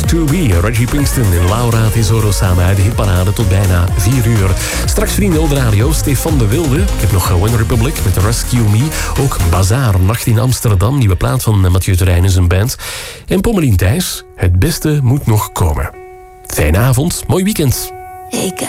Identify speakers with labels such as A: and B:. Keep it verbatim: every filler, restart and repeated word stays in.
A: to Be. Reggie Pinkston en Laura Tesoro samen uit de hitparade tot bijna vier uur. Straks vrienden op de radio, Stefan de Wilde. Ik heb nog One Republic met Rescue Me. Ook Bazaar, Nacht in Amsterdam, nieuwe plaat van Mathieu Terrein en zijn band. En Pommelien Thijs, Het beste moet nog komen. Fijne avond, mooi weekend.
B: Ik